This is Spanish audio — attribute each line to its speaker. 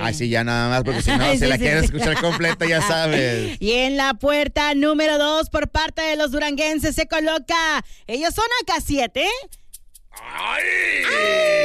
Speaker 1: Así ya nada más, porque si no,
Speaker 2: Ay,
Speaker 1: si
Speaker 2: sí,
Speaker 1: la
Speaker 2: sí,
Speaker 1: quieres
Speaker 2: sí.
Speaker 1: escuchar completa, ya sabes.
Speaker 2: Y en la puerta número 2, por parte de los duranguenses, se coloca. Ellos son AK7.
Speaker 1: ¡Ay!